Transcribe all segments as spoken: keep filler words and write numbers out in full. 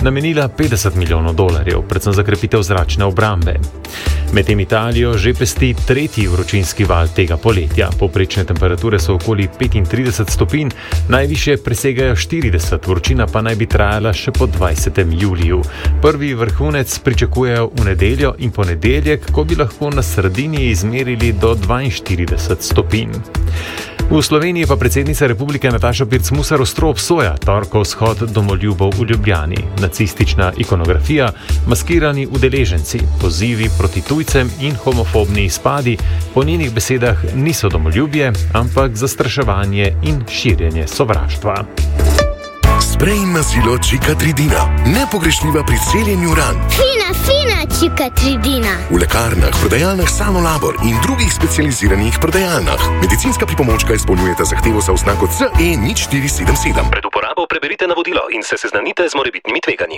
namenila petdeset milijonov dolarjev, predvsem za krepitev zračne obrambe. Medtem Italijo že pesti tretji vročinski val tega poletja. Povprečne temperature so okoli petintrideset stopinj, najvišje presegajo štirideset, vročina pa naj bi trajala še po dvajsetem juliju. Prvi vrhunec pričakujejo v nedeljo in ponedeljek, ko bi lahko na Sardiniji izmerili do dvainštirideset stopinj. V Sloveniji pa predsednica republike Nataša Pirc Musar ostro obsoja torkov shod domoljubov v Ljubljani. Nacistična ikonografija, maskirani udeleženci, pozivi proti tujcem in homofobni izpadi po njenih besedah niso domoljubje, ampak zastraševanje in širjenje sovraštva. Sprej mazilo Čikatridina. Nepogrešljiva pri celjenju ran. Fina, fina Čikatridina. V lekarnah, prodajalnah Sanolabor in drugih specializiranih prodajalnah. Medicinska pripomočka izpolnjujeta zahtevo za oznako C E nič štiri sedem sedem. Pred uporabo preberite navodilo in se seznanite z morebitnimi tveganji.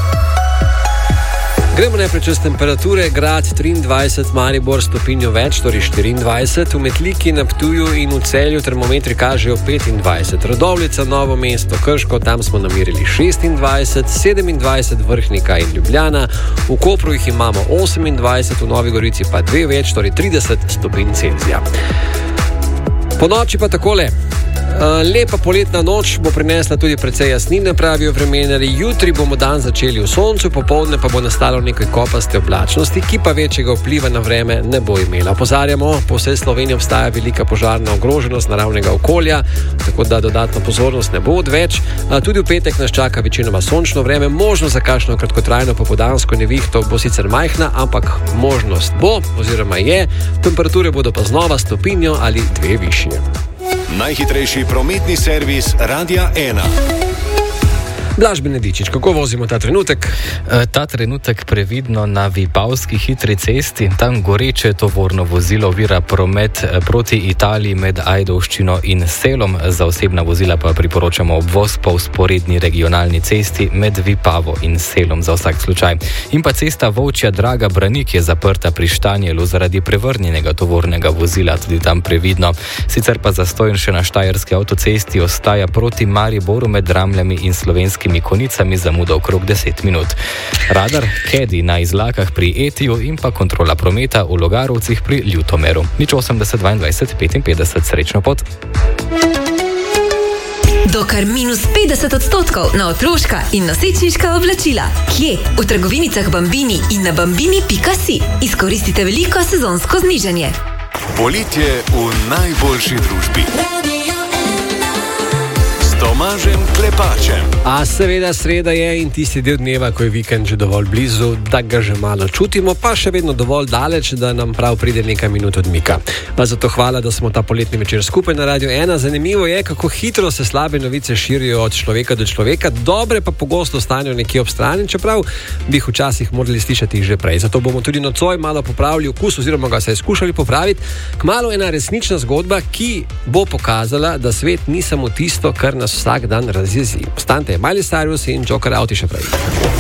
Gremo najprej čez temperature. Grad triindvajset, Maribor stopinjo več, torej štiriindvajset, v Metliki, na Ptuju in v Celju termometri kažejo petindvajset. Radovljica, Novo mesto, Krško, tam smo namerili šestindvajset, sedemindvajset Vrhnika in Ljubljana, v Kopru jih imamo osemindvajset, v Novi Gorici pa dve več, torej trideset stopinj Celzija. Po noči pa takole. Lepa poletna noč bo prinesla tudi precej jasnine, pravijo vremenarji. Jutri bomo dan začeli v soncu, popoldne pa bo nastalo nekaj kopaste oblačnosti, ki pa večjega vpliva na vreme ne bo imela. Opozarjamo, po vsej Sloveniji obstaja velika požarna ogroženost naravnega okolja, tako da dodatna pozornost ne bo odveč. Tudi v petek nas čaka večinoma sončno vreme, možnost za kakšno kratkotrajno popoldansko nevihto bo sicer majhna, ampak možnost bo oziroma je. Temperature bodo pa znova stopinjo ali dve višje. Najhitrejši prometni servis Radia ena. Blaž Benedičič, kako vozimo ta trenutek? Ta trenutek previdno na Vipavski hitri cesti. Tam goreče tovorno vozilo ovira promet proti Italiji med Ajdovščino in Selom. Za osebna vozila pa priporočamo obvoz po vzporedni regionalni cesti med Vipavo in Selom za vsak slučaj. In pa cesta Volčja Draga Branik je zaprta pri Štanjelu zaradi prevrnjenega tovornega vozila, tudi tam previdno. Sicer pa zastoj še na Štajerski avtocesti ostaja proti Mariboru med Dramljami in Slovenskimi Konicami zamuda okrog deset minut. Radar, kedi na Izlakah pri Etiju in pa kontrola prometa v Logarovcih pri Ljutomeru. nič osemdeset dvaindvajset petinpetdeset, srečno pot. Do kar minus petdeset odstotkov na otroška in nosečniška oblačila. Kje? V trgovinicah Bambini in na bambini pika si. Izkoristite veliko sezonsko znižanje. Poletje v najboljši družbi. Tomažem Klepačem. A seveda sreda je in tisti del dneva, ko je vikend že dovolj blizu, da ga že malo čutimo, pa še vedno dovolj daleč, da nam prav pride nekaj minut odmika. Pa zato hvala, da smo ta poletni večer skupaj na Radiu ena. Zanimivo je, kako hitro se slabe novice širijo od človeka do človeka, dobre pa pogosto ostanejo nekje ob strani, čeprav bi jih včasih morali slišati že prej. Zato bomo tudi nocoj malo popravili okus oziroma ga se skušali popraviti. Kmalu ena resnična zgodba, ki bo pokazala, da svet ni samo tisto, kar nas vsak dan razjezi. Ostante, Miley Cyrus in Joker Auti še prej.